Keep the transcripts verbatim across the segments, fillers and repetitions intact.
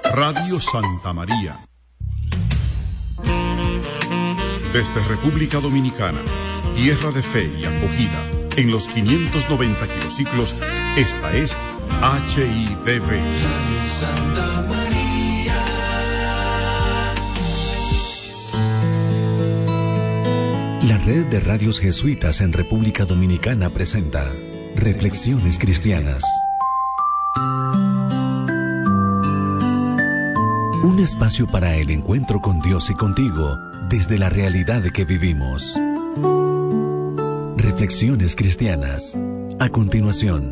Radio Santa María. Desde República Dominicana, tierra de fe y acogida, en los quinientos noventa kilociclos, esta es H I D V. Radio Santa María. La red de radios jesuitas en República Dominicana presenta Reflexiones Cristianas. Un espacio para el encuentro con Dios y contigo desde la realidad que vivimos. Reflexiones Cristianas. A continuación.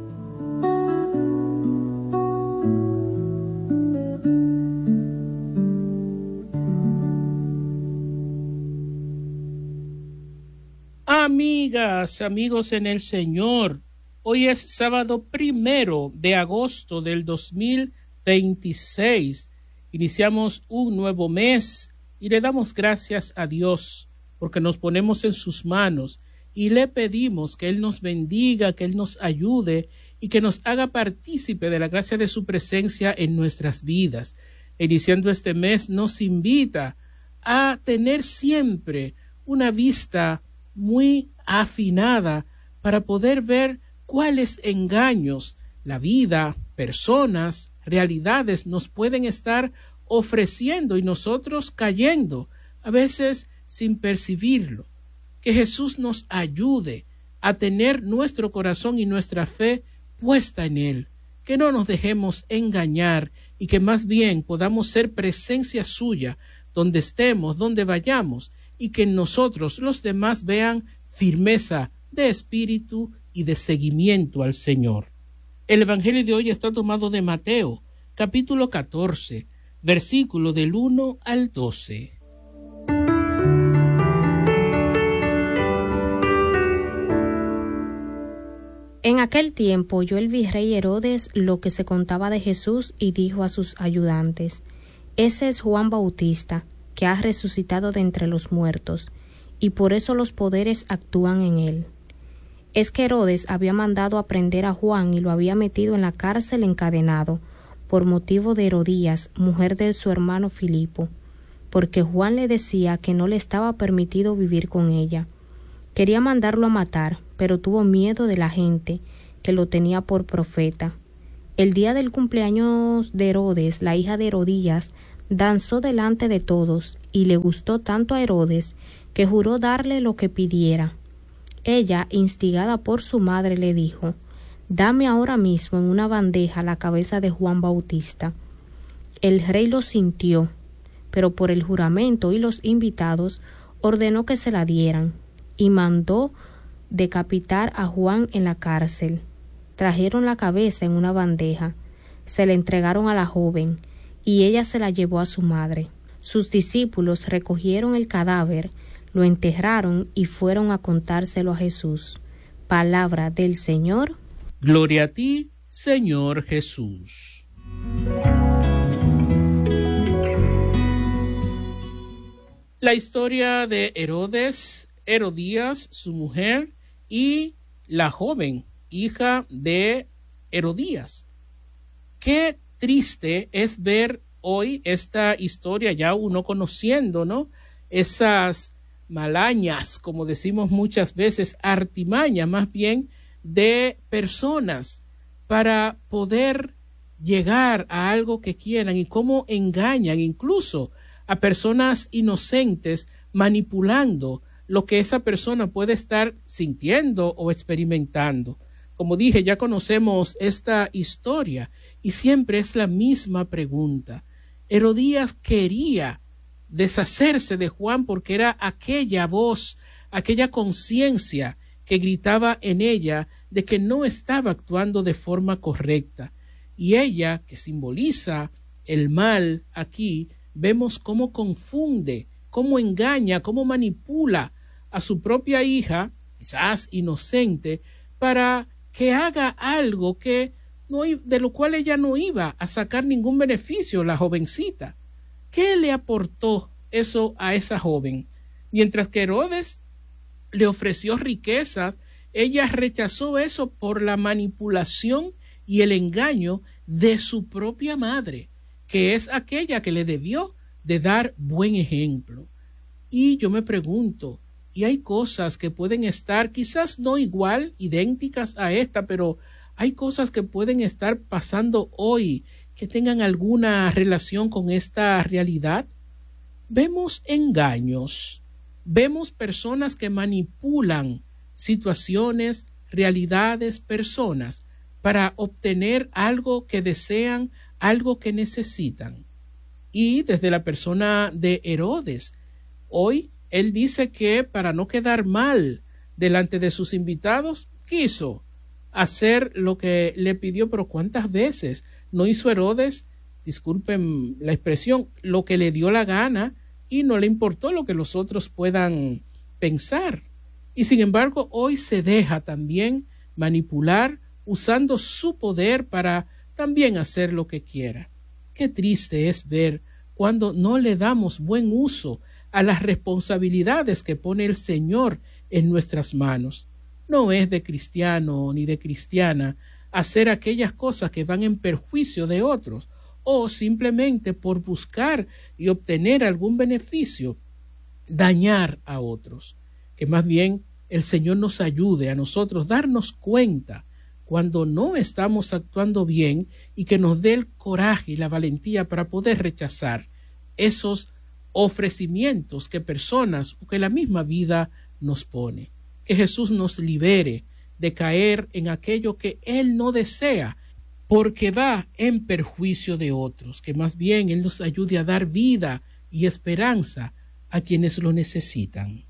Amigas, amigos en el Señor, hoy es sábado primero de agosto del dos mil veintiséis. Iniciamos un nuevo mes y le damos gracias a Dios porque nos ponemos en sus manos y le pedimos que Él nos bendiga, que Él nos ayude y que nos haga partícipe de la gracia de su presencia en nuestras vidas. Iniciando este mes nos invita a tener siempre una vista muy afinada para poder ver cuáles engaños la vida, personas, realidades nos pueden estar ofreciendo y nosotros cayendo, a veces sin percibirlo. Que Jesús nos ayude a tener nuestro corazón y nuestra fe puesta en Él, que no nos dejemos engañar y que más bien podamos ser presencia suya donde estemos, donde vayamos, y que en nosotros los demás vean firmeza de espíritu y de seguimiento al Señor. El Evangelio de hoy está tomado de Mateo, capítulo catorce, versículo del uno al doce. En aquel tiempo oyó el virrey Herodes lo que se contaba de Jesús y dijo a sus ayudantes: Ese es Juan Bautista, que ha resucitado de entre los muertos, y por eso los poderes actúan en él. Es que Herodes había mandado a prender a Juan y lo había metido en la cárcel encadenado, por motivo de Herodías, mujer de su hermano Filipo, porque Juan le decía que no le estaba permitido vivir con ella. Quería mandarlo a matar, pero tuvo miedo de la gente, que lo tenía por profeta. El día del cumpleaños de Herodes, la hija de Herodías, danzó delante de todos, y le gustó tanto a Herodes, que juró darle lo que pidiera. Ella, instigada por su madre, le dijo: Dame ahora mismo en una bandeja la cabeza de Juan Bautista. El rey lo sintió, pero por el juramento y los invitados ordenó que se la dieran, y mandó decapitar a Juan en la cárcel. Trajeron la cabeza en una bandeja, se la entregaron a la joven, y ella se la llevó a su madre. Sus discípulos recogieron el cadáver, lo enterraron y fueron a contárselo a Jesús. Palabra del Señor. Gloria a ti, Señor Jesús. La historia de Herodes, Herodías, su mujer, y la joven, hija de Herodías. Qué triste es ver hoy esta historia, ya uno conociendo, ¿no? Esas malañas, como decimos muchas veces, artimañas más bien, de personas para poder llegar a algo que quieran y cómo engañan incluso a personas inocentes, manipulando lo que esa persona puede estar sintiendo o experimentando. Como dije, ya conocemos esta historia y siempre es la misma pregunta. Herodías quería deshacerse de Juan porque era aquella voz, aquella conciencia que gritaba en ella de que no estaba actuando de forma correcta. Y ella, que simboliza el mal aquí, vemos cómo confunde, cómo engaña, cómo manipula a su propia hija, quizás inocente, para que haga algo que no, de lo cual ella no iba a sacar ningún beneficio, la jovencita. ¿Qué le aportó eso a esa joven? Mientras que Herodes le ofreció riquezas, ella rechazó eso por la manipulación y el engaño de su propia madre, que es aquella que le debió de dar buen ejemplo. Y yo me pregunto, y hay cosas que pueden estar quizás no igual, idénticas a esta, pero hay cosas que pueden estar pasando hoy que tengan alguna relación con esta realidad. Vemos engaños, vemos personas que manipulan situaciones, realidades, personas para obtener algo que desean, algo que necesitan. Y desde la persona de Herodes, hoy él dice que para no quedar mal delante de sus invitados, quiso hacer lo que le pidió, pero ¿cuántas veces no hizo Herodes, disculpen la expresión, lo que le dio la gana y no le importó lo que los otros puedan pensar? Y sin embargo, hoy se deja también manipular usando su poder para también hacer lo que quiera. Qué triste es ver cuando no le damos buen uso a las responsabilidades que pone el Señor en nuestras manos. No es de cristiano ni de cristiana hacer aquellas cosas que van en perjuicio de otros o simplemente por buscar y obtener algún beneficio, dañar a otros. Que más bien el Señor nos ayude a nosotros darnos cuenta cuando no estamos actuando bien y que nos dé el coraje y la valentía para poder rechazar esos ofrecimientos que personas o que la misma vida nos pone. Que Jesús nos libere de caer en aquello que Él no desea porque va en perjuicio de otros. Que más bien Él nos ayude a dar vida y esperanza a quienes lo necesitan.